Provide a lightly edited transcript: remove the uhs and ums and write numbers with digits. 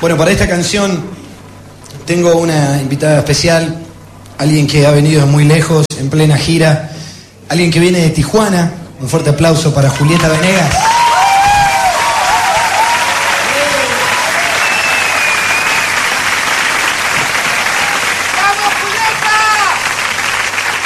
Bueno, para esta canción tengo una invitada especial, alguien que ha venido de muy lejos, en plena gira, alguien que viene de Tijuana. Un fuerte aplauso para Julieta Venegas.